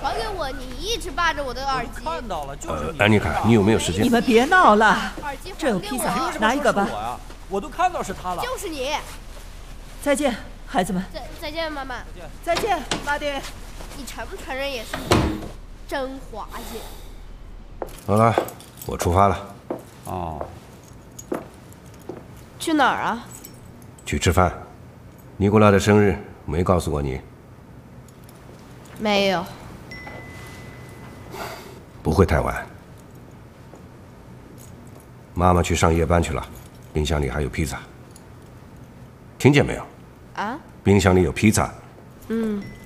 传给我，你一直霸着我的耳机。 看到了，就是你。 安妮卡，你有没有时间？ 你们别闹了， 耳机这有披萨，拿一个吧。 我都看到是他了。 就是你。 再见，孩子们。 再见，妈妈。 再见，妈爹。 你承不承认也是真滑稽。 好了，我出发了。 哦。 去哪儿啊？ 去吃饭。尼古拉的生日没告诉过你？ 没有。 不会太晚。妈妈去上夜班去了，冰箱里还有披萨。听见没有？ 啊？ 冰箱里有披萨。